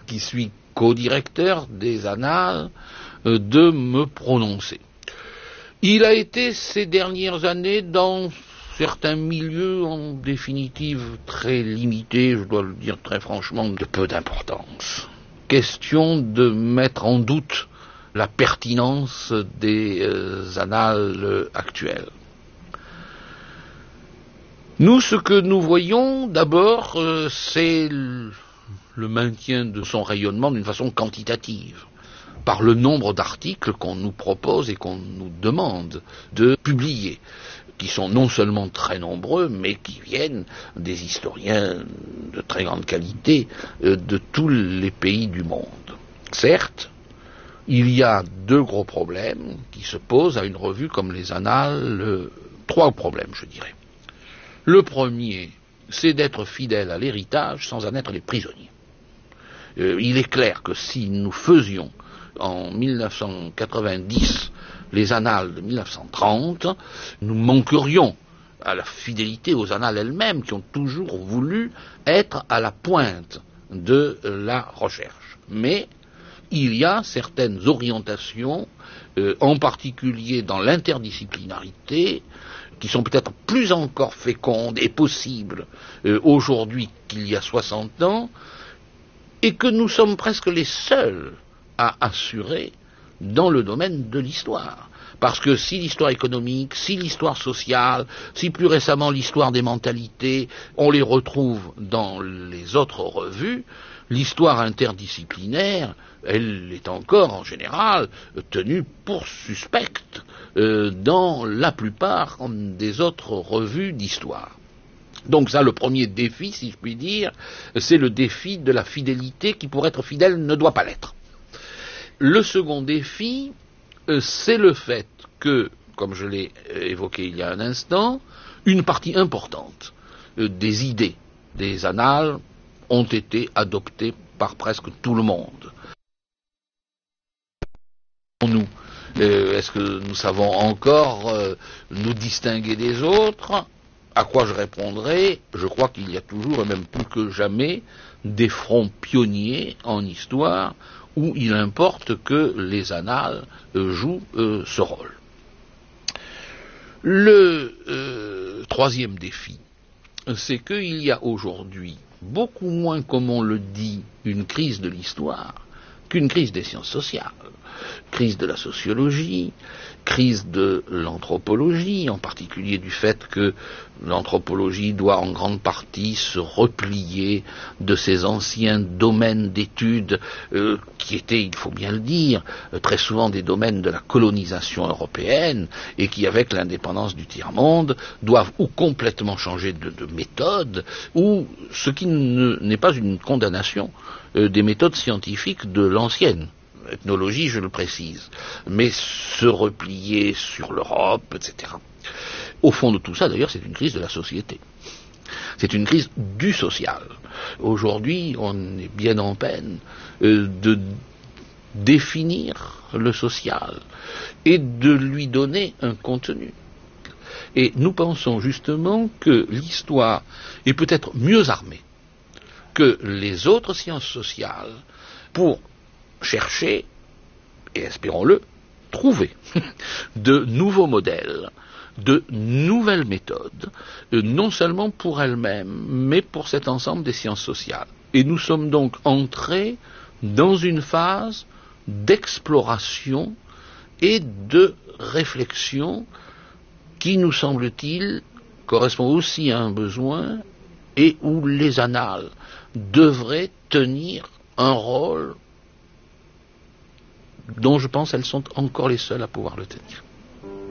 qui suis co-directeur des Annales, de me prononcer. Il a été ces dernières années dans certains milieux, en définitive très limités, je dois le dire très franchement, de peu d'importance. Question de mettre en doute la pertinence des annales actuelles. Nous, ce que nous voyons d'abord, c'est le maintien de son rayonnement d'une façon quantitative, par le nombre d'articles qu'on nous propose et qu'on nous demande de publier, qui sont non seulement très nombreux, mais qui viennent des historiens de très grande qualité de tous les pays du monde. Certes, il y a deux gros problèmes qui se posent à une revue comme les Annales, trois problèmes, je dirais. Le premier, c'est d'être fidèle à l'héritage sans en être les prisonniers. Il est clair que si nous faisions en 1990 les Annales de 1930, nous manquerions à la fidélité aux Annales elles-mêmes qui ont toujours voulu être à la pointe de la recherche. Mais il y a certaines orientations, en particulier dans l'interdisciplinarité, qui sont peut-être plus encore fécondes et possibles aujourd'hui qu'il y a 60 ans, et que nous sommes presque les seuls à assurer dans le domaine de l'histoire. Parce que si l'histoire économique, si l'histoire sociale, si plus récemment l'histoire des mentalités, on les retrouve dans les autres revues, l'histoire interdisciplinaire, elle est encore en général tenue pour suspecte dans la plupart des autres revues d'histoire. Donc ça, le premier défi, si je puis dire, c'est le défi de la fidélité qui, pour être fidèle, ne doit pas l'être. Le second défi, c'est le fait que, comme je l'ai évoqué il y a un instant, une partie importante des idées des Annales ont été adoptées par presque tout le monde. Nous, est-ce que nous savons encore nous distinguer des autres ? À quoi je répondrai, je crois qu'il y a toujours, et même plus que jamais, des fronts pionniers en histoire où il importe que les Annales jouent ce rôle. Le troisième défi, c'est qu'il y a aujourd'hui beaucoup moins, comme on le dit, une crise de l'histoire qu'une crise des sciences sociales, crise de la sociologie, crise de l'anthropologie, en particulier du fait que l'anthropologie doit en grande partie se replier de ses anciens domaines d'études qui étaient, il faut bien le dire, très souvent des domaines de la colonisation européenne et qui, avec l'indépendance du tiers-monde, doivent ou complètement changer de méthode ou, ce qui n'est pas une condamnation, des méthodes scientifiques de l'ancienne ethnologie, je le précise, mais se replier sur l'Europe, etc. Au fond de tout ça, d'ailleurs, c'est une crise de la société. C'est une crise du social. Aujourd'hui, on est bien en peine de définir le social et de lui donner un contenu. Et nous pensons justement que l'histoire est peut-être mieux armée que les autres sciences sociales pour chercher, et espérons-le, trouver de nouveaux modèles, de nouvelles méthodes, non seulement pour elles-mêmes, mais pour cet ensemble des sciences sociales. Et nous sommes donc entrés dans une phase d'exploration et de réflexion qui, nous semble-t-il, correspond aussi à un besoin et où les Annales devraient tenir un rôle dont je pense qu'elles sont encore les seules à pouvoir le tenir.